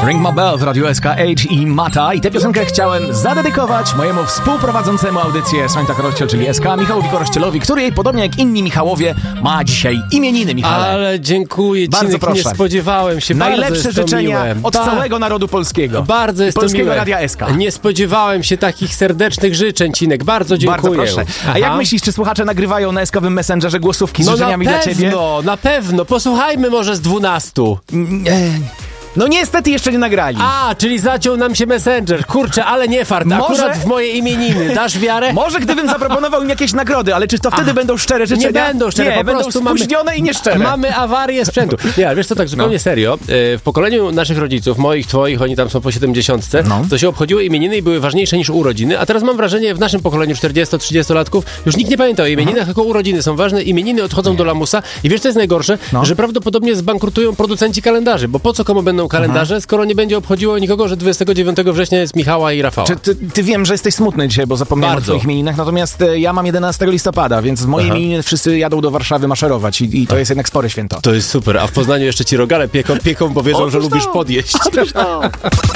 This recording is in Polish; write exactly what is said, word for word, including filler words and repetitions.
Ring My Bell w Radiu S K H i Mata. I tę piosenkę chciałem zadedykować mojemu współprowadzącemu audycję Santa Korościel, czyli S K, Michałowi Korościelowi, który jej, podobnie jak inni Michałowie, ma dzisiaj imieniny, Michale. Ale dziękuję ci, bardzo proszę. Nie spodziewałem się. Najlepsze bardzo życzenia miłe. od ba- całego narodu polskiego. Bardzo jest Polskiego to miłe. Radia S K. Nie spodziewałem się takich serdecznych życzeń, Cinek. Bardzo dziękuję. Bardzo proszę. A Aha. jak myślisz, czy słuchacze nagrywają na S K-owym Messengerze głosówki z No życzeniami na dla ciebie? pewno, na pewno. Posłuchajmy może z dwunastu. No niestety jeszcze nie nagrali. A, czyli zaciął nam się Messenger. Kurczę, ale nie fart. Może- Akurat w moje imieniny. Dasz wiarę? Może gdybym zaproponował im jakieś nagrody, ale czy to wtedy A, będą szczere życzenia? nie będą szczere, nie, po będą prostu mamy- spóźnione i nieszczere. Mamy awarię sprzętu. Nie, ale wiesz co, tak zupełnie No. serio. W pokoleniu naszych rodziców, moich, twoich, oni tam są po siedemdziesiątce, No. to się obchodziły imieniny i były ważniejsze niż urodziny, a teraz mam wrażenie, w naszym pokoleniu czterdziesto-trzydziestolatków już nikt nie pamięta o imieninach, tylko urodziny są ważne, imieniny odchodzą do lamusa i wiesz co jest najgorsze? No. Że prawdopodobnie zbankrutują producenci kalendarzy, bo po co komu będą kalendarze, skoro nie będzie obchodziło nikogo, że dwudziestego dziewiątego września jest Michała i Rafała. Czy ty, ty wiem, że jesteś smutny dzisiaj, bo zapomniałem Bardzo. o twoich imieninach, natomiast e, ja mam jedenastego listopada, więc w moje Aha. imieniny wszyscy jadą do Warszawy maszerować i, i to jest jednak spore święto. To jest super, a w Poznaniu jeszcze ci rogale pieką, pieką bo wierzą, Otóż że lubisz to. podjeść. Otóż to.